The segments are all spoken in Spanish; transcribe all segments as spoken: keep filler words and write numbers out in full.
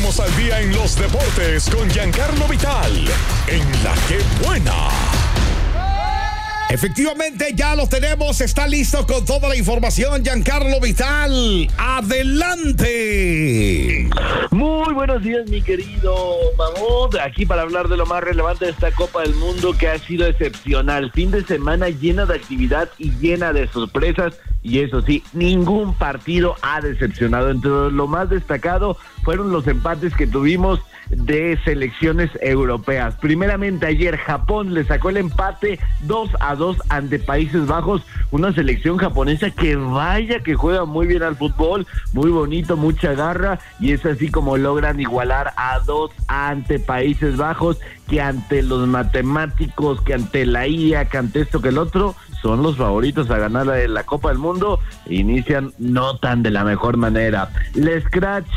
ponemos al día en los deportes con Giancarlo Vital, en La Que Buena. Efectivamente, ya lo tenemos, está listo con toda la información, Giancarlo Vital. ¡Adelante! Muy buenos días, mi querido Mamut, aquí para hablar de lo más relevante de esta Copa del Mundo que ha sido excepcional. Fin de semana llena de actividad y llena de sorpresas, y eso sí, ningún partido ha decepcionado. Entre lo más destacado fueron los empates que tuvimos de selecciones europeas. Primeramente ayer Japón le sacó el empate dos a dos ante Países Bajos, una selección japonesa que vaya que juega muy bien al fútbol, muy bonito, mucha garra, y es así como logran igualar a dos ante Países Bajos, que ante los matemáticos, que ante la I A, que ante esto que el otro, son los favoritos a ganar la, la Copa del Mundo. Inician no tan de la mejor manera. El Scratch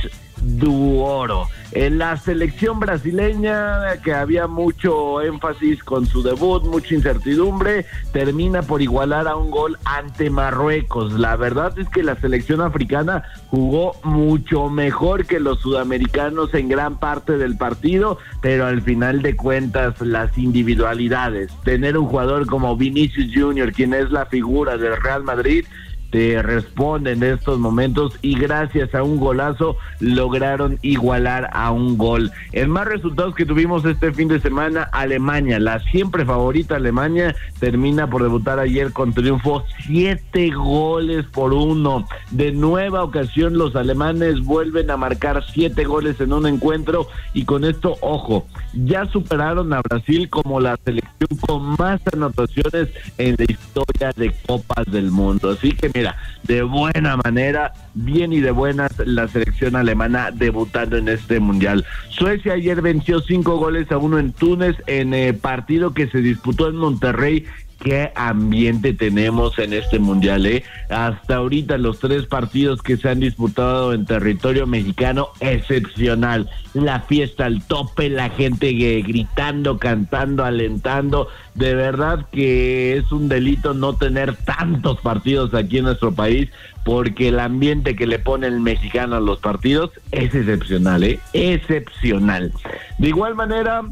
Duoro. En la selección brasileña, que había mucho énfasis con su debut, mucha incertidumbre, termina por igualar a un gol ante Marruecos. La verdad es que la selección africana jugó mucho mejor que los sudamericanos en gran parte del partido, pero al final de cuentas las individualidades, tener un jugador como Vinicius Junior, quien es la figura del Real Madrid, te responden en estos momentos, y gracias a un golazo lograron igualar a un gol. En más resultados que tuvimos este fin de semana, Alemania, la siempre favorita Alemania, termina por debutar ayer con triunfo siete goles por uno. De nueva ocasión los alemanes vuelven a marcar siete goles en un encuentro, y con esto, ojo, ya superaron a Brasil como la selección con más anotaciones en la historia de Copas del Mundo. Así que mira, de buena manera, bien y de buenas, la selección alemana debutando en este mundial. Suecia ayer venció cinco goles a uno en Túnez, en eh, partido que se disputó en Monterrey. Qué ambiente tenemos en este mundial, ¿eh? Hasta ahorita los tres partidos que se han disputado en territorio mexicano, excepcional. La fiesta al tope, la gente eh, gritando, cantando, alentando. De verdad que es un delito no tener tantos partidos aquí en nuestro país, porque el ambiente que le pone el mexicano a los partidos es excepcional, ¿eh? Excepcional. De igual manera,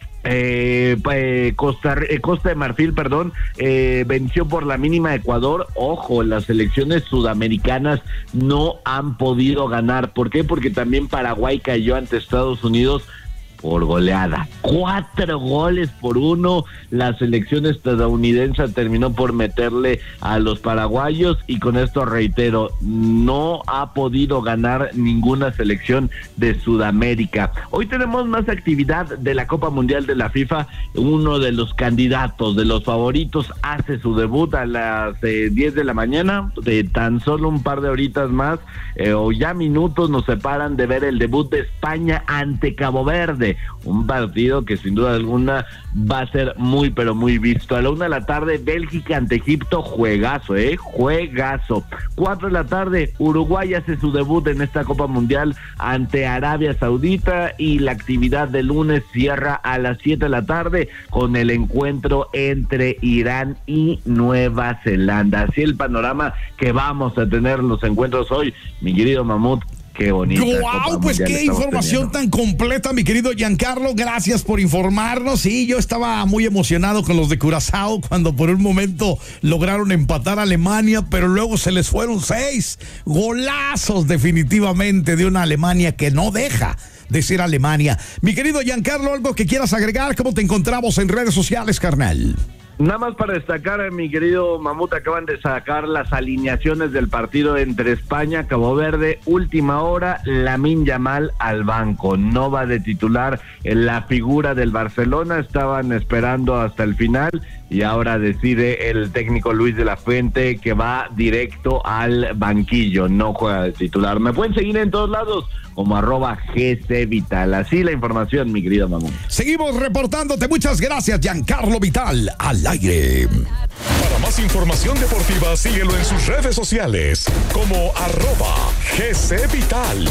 Eh, eh, Costa, eh, Costa de Marfil, perdón, eh, venció por la mínima a Ecuador. Ojo, las selecciones sudamericanas no han podido ganar. ¿Por qué? Porque también Paraguay cayó ante Estados Unidos por goleada, cuatro goles por uno. La selección estadounidense terminó por meterle a los paraguayos, y con esto reitero, no ha podido ganar ninguna selección de Sudamérica. Hoy tenemos más actividad de la Copa Mundial de la FIFA. Uno de los candidatos, de los favoritos, hace su debut a las eh, diez de la mañana, de tan solo un par de horitas más, eh, o ya minutos nos separan de ver el debut de España ante Cabo Verde. Un partido que sin duda alguna va a ser muy pero muy visto. A la una de la tarde, Bélgica ante Egipto, juegazo, eh, juegazo. Cuatro de la tarde, Uruguay hace su debut en esta Copa Mundial ante Arabia Saudita, y la actividad de lunes cierra a las siete de la tarde con el encuentro entre Irán y Nueva Zelanda. Así el panorama que vamos a tener los encuentros hoy, mi querido Mamut. Qué bonito. ¡Wow! Pues qué información tan completa, mi querido Giancarlo. Gracias por informarnos. Sí, yo estaba muy emocionado con los de Curazao cuando por un momento lograron empatar a Alemania, pero luego se les fueron seis golazos definitivamente de una Alemania que no deja de ser Alemania. Mi querido Giancarlo, ¿algo que quieras agregar? ¿Cómo te encontramos en redes sociales, carnal? Nada más para destacar, mi querido Mamut, acaban de sacar las alineaciones del partido entre España, Cabo Verde, última hora. Lamine Yamal al banco, no va de titular en la figura del Barcelona. Estaban esperando hasta el final, y ahora decide el técnico Luis de la Fuente que va directo al banquillo, no juega de titular. Me pueden seguir en todos lados como arroba G C Vital. Así la información, mi querido Mamón. Seguimos reportándote. Muchas gracias, Giancarlo Vital, al aire. Para más información deportiva, síguelo en sus redes sociales como arroba G C Vital.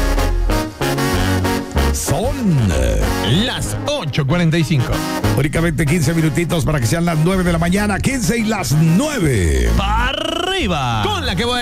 Son las ocho cuarenta y cinco. Únicamente quince minutitos para que sean las nueve de la mañana. quince y las nueve. ¡Para arriba! Con La Que Buena.